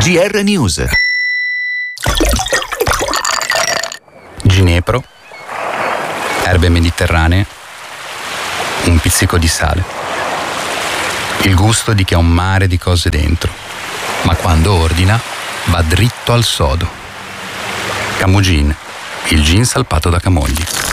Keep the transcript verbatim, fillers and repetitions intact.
G R News. Ginepro, erbe mediterranee, un pizzico di sale. Il gusto di chi ha un mare di cose dentro, ma quando ordina va dritto al sodo. Camugin, il gin salpato da Camogli.